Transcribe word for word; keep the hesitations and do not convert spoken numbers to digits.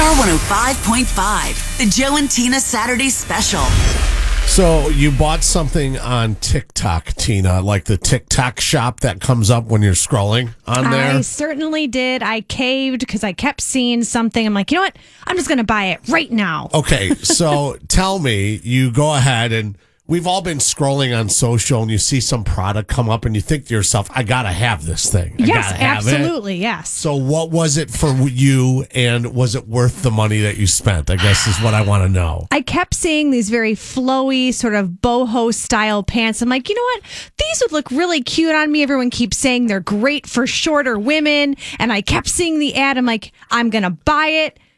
Star one oh five point five, the Joe and Tina Saturday Special. So you bought something on TikTok, Tina, like the TikTok shop that comes up when you're scrolling on there? I certainly did. I caved because I kept seeing something. I'm like, you know what? I'm just going to buy it right now. Okay, so tell me, you go ahead and we've all been scrolling on social and you see some product come up and you think to yourself, I got to have this thing. I Yes, gotta have absolutely, it. yes. So what was it for you and was it worth the money that you spent? I guess is what I want to know. I kept seeing these very flowy sort of boho style pants. I'm like, you know what? These would look really cute on me. Everyone keeps saying they're great for shorter women. And I kept seeing the ad. I'm like, I'm going to buy it.